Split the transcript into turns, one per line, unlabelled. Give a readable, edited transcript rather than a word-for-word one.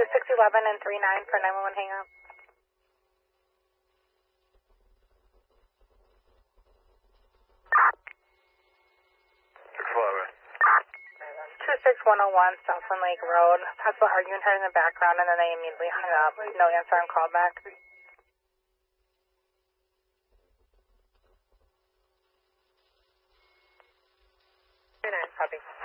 611 and 39 for 911 hang up. 26101 Southland Lake Road. Possible argument heard in the background, and then they immediately hung up. No answer on callback. 39, copy.